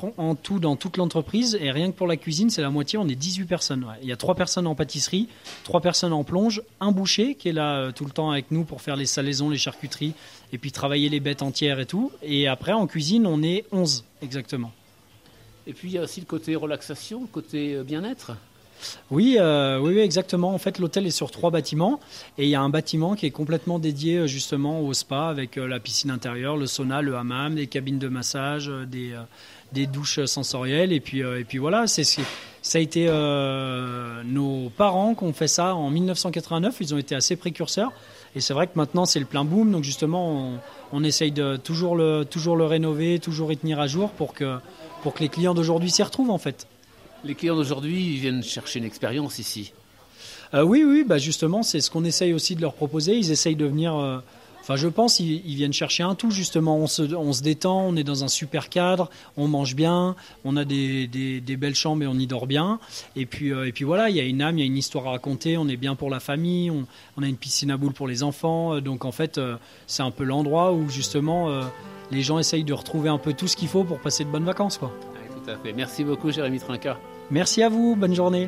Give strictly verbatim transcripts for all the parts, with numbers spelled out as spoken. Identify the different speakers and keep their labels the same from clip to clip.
Speaker 1: quatre en tout dans toute l'entreprise, et rien que pour la cuisine, c'est la moitié, on est dix-huit personnes. Ouais. Il y a trois personnes en pâtisserie, trois personnes en plonge, un boucher qui est là euh, tout le temps avec nous pour faire les salaisons, les charcuteries, et puis travailler les bêtes entières et tout. Et après, en cuisine, on est onze exactement.
Speaker 2: Et puis il y a aussi le côté relaxation, le côté bien-être.
Speaker 1: Oui, euh, oui, oui, exactement. En fait, l'hôtel est sur trois bâtiments et il y a un bâtiment qui est complètement dédié justement au spa avec euh, la piscine intérieure, le sauna, le hammam, des cabines de massage, euh, des, euh, des douches sensorielles et puis, euh, et puis voilà, c'est, c'est, ça a été euh, nos parents qui ont fait ça en dix-neuf cent quatre-vingt-neuf. Ils ont été assez précurseurs et c'est vrai que maintenant c'est le plein boom. Donc justement, on, on essaye de toujours le, toujours le rénover, toujours y tenir à jour pour que, pour que les clients d'aujourd'hui s'y retrouvent en fait.
Speaker 2: Les clients d'aujourd'hui ils viennent chercher une expérience ici.
Speaker 1: Euh, oui, oui, bah justement, c'est ce qu'on essaye aussi de leur proposer. Ils essayent de venir. Euh, enfin, je pense, ils, ils viennent chercher un tout. Justement, on se, on se détend, on est dans un super cadre, on mange bien, on a des, des, des belles chambres et on y dort bien. Et puis, euh, et puis voilà, il y a une âme, il y a une histoire à raconter. On est bien pour la famille. On, on a une piscine à boules pour les enfants. Donc en fait, euh, c'est un peu l'endroit où justement euh, les gens essayent de retrouver un peu tout ce qu'il faut pour passer de bonnes vacances, quoi.
Speaker 2: Oui, tout à fait. Merci beaucoup, Jérémy Trinquart.
Speaker 1: Merci à vous, bonne journée.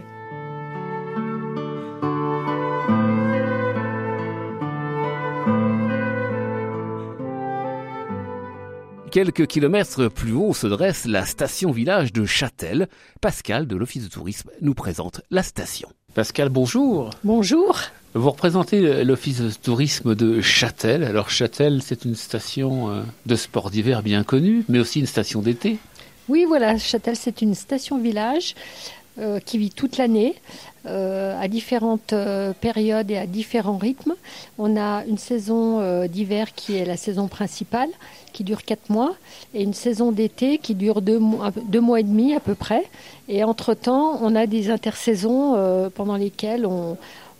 Speaker 2: Quelques kilomètres plus haut se dresse la station-village de Châtel. Pascal de l'Office de tourisme nous présente la station. Pascal, bonjour.
Speaker 3: Bonjour.
Speaker 2: Vous représentez l'Office de tourisme de Châtel. Alors Châtel, c'est une station de sport d'hiver bien connue, mais aussi une station d'été.
Speaker 3: Oui, voilà, Châtel, c'est une station-village euh, qui vit toute l'année, euh, à différentes euh, périodes et à différents rythmes. On a une saison euh, d'hiver qui est la saison principale, qui dure quatre mois, et une saison d'été qui dure deux mois, deux mois et demi à peu près. Et entre-temps, on a des intersaisons euh, pendant lesquelles on...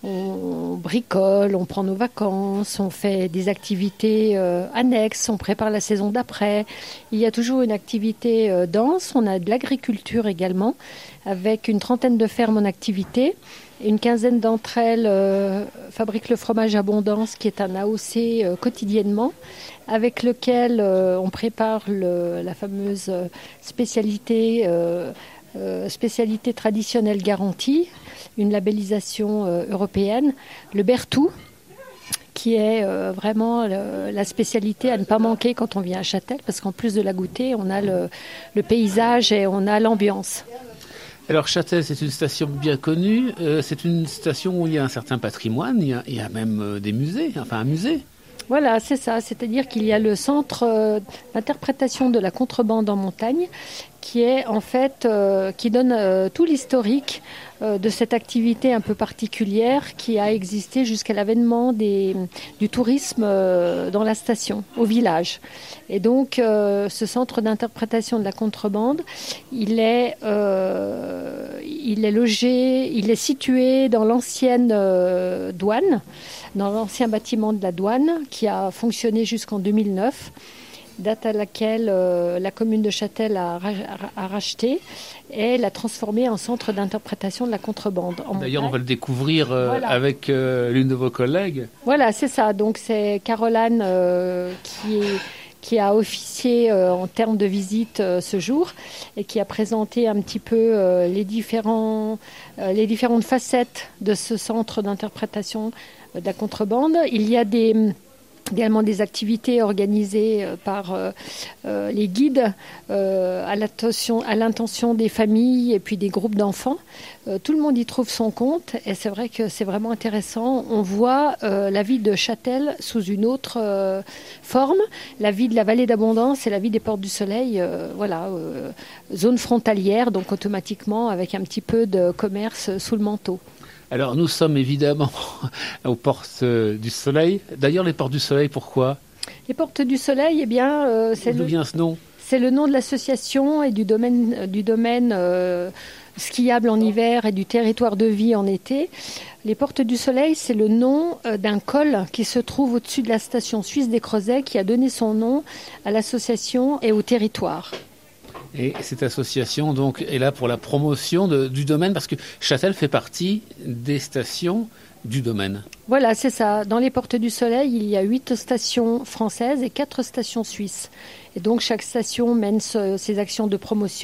Speaker 3: On bricole, on prend nos vacances, on fait des activités euh, annexes, on prépare la saison d'après. Il y a toujours une activité euh, dense, on a de l'agriculture également, avec une trentaine de fermes en activité. Une quinzaine d'entre elles euh, fabriquent le fromage Abondance, qui est un A O C euh, quotidiennement, avec lequel euh, on prépare le, la fameuse spécialité, euh, euh, spécialité traditionnelle garantie, une labellisation euh, européenne, le Berthoud, qui est euh, vraiment le, la spécialité à ne pas manquer quand on vient à Châtel, parce qu'en plus de la goûter, on a le, le paysage et on a l'ambiance.
Speaker 2: Alors Châtel, c'est une station bien connue, euh, c'est une station où il y a un certain patrimoine, il y a, il y a même euh, des musées, enfin un musée.
Speaker 3: Voilà, c'est ça, c'est-à-dire qu'il y a le centre euh, d'interprétation de la contrebande en montagne, qui est en fait, euh, qui donne euh, tout l'historique euh, de cette activité un peu particulière qui a existé jusqu'à l'avènement des, du tourisme euh, dans la station, au village. Et donc, euh, ce centre d'interprétation de la contrebande, il est, euh, il est logé, il est situé dans l'ancienne euh, douane, dans l'ancien bâtiment de la douane qui a fonctionné jusqu'en deux mille neuf. Date à laquelle euh, la commune de Châtel a, a racheté et l'a transformé en centre d'interprétation de la contrebande.
Speaker 2: D'ailleurs, on va le découvrir euh, voilà. avec euh, l'une de vos collègues.
Speaker 3: Voilà, c'est ça. Donc, c'est Caroline euh, qui, est, qui a officié euh, en termes de visite euh, ce jour et qui a présenté un petit peu euh, les, différents, euh, les différentes facettes de ce centre d'interprétation euh, de la contrebande. Il y a des... également des activités organisées par euh, euh, les guides euh, à, l'intention, à l'intention des familles et puis des groupes d'enfants. Euh, tout le monde y trouve son compte et c'est vrai que c'est vraiment intéressant. On voit euh, la vie de Châtel sous une autre euh, forme, la vie de la vallée d'Abondance et la vie des Portes du Soleil, euh, voilà, euh, zone frontalière, donc automatiquement avec un petit peu de commerce sous le manteau.
Speaker 2: Alors nous sommes évidemment aux Portes du Soleil. D'ailleurs, les Portes du Soleil, pourquoi ?
Speaker 3: Les Portes du Soleil, eh bien, euh, c'est
Speaker 2: D'où
Speaker 3: le,
Speaker 2: vient ce nom ?
Speaker 3: C'est le nom de l'association et du domaine, du domaine euh, skiable en hiver et du territoire de vie en été. Les Portes du Soleil, c'est le nom euh, d'un col qui se trouve au-dessus de la station suisse des Creusets qui a donné son nom à l'association et au territoire.
Speaker 2: Et cette association donc est là pour la promotion de, du domaine, parce que Châtel fait partie des stations du domaine.
Speaker 3: Voilà, c'est ça. Dans les Portes du Soleil, il y a huit stations françaises et quatre stations suisses. Et donc chaque station mène ce, ses actions de promotion.